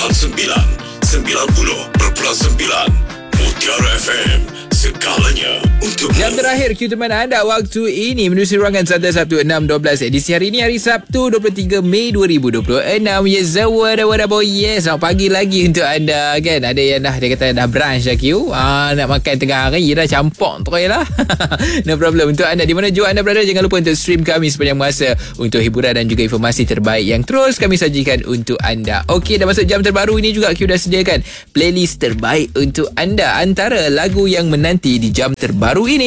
Mutiara FM, segalanya untuk Jam terakhir Q teman anda waktu ini menerusi ruangan Santai Sabtu 6.12 edisi hari ini hari Sabtu 23 Mei 2026. Yes, what boy. Yes, selamat pagi lagi untuk anda kan. Ada yang dia kata dah brunch dah Q. Nak makan tengah hari dah campur terus lah. No problem. Untuk anda di mana jua anda berada, jangan lupa untuk stream kami sepanjang masa untuk hiburan dan juga informasi terbaik yang terus kami sajikan untuk anda. Okey, dah masuk jam terbaru ini juga Q dah sediakan playlist terbaik untuk anda antara lagu yang menanti di jam terbaru ini.